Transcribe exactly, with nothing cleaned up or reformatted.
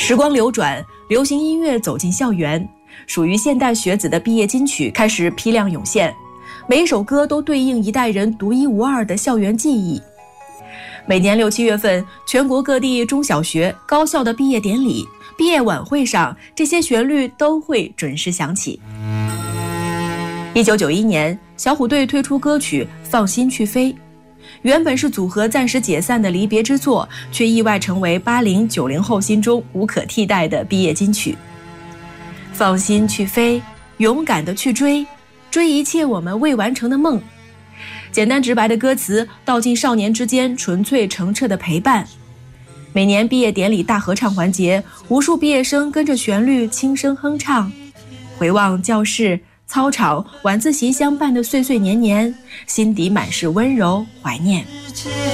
时光流转，流行音乐走进校园，属于现代学子的毕业金曲开始批量涌现，每一首歌都对应一代人独一无二的校园记忆。每年六七月份，全国各地中小学、高校的毕业典礼、毕业晚会上，这些旋律都会准时响起。一九九一年，小虎队推出歌曲《放心去飞》，原本是组合暂时解散的离别之作，却意外成为八零九零后心中无可替代的毕业金曲。放心去飞，勇敢地去追，追一切我们未完成的梦。简单直白的歌词道尽少年之间纯粹澄澈的陪伴。每年毕业典礼大合唱环节，无数毕业生跟着旋律轻声哼唱，回望教室、操场、晚自习相伴的岁岁年年，心底满是温柔怀念。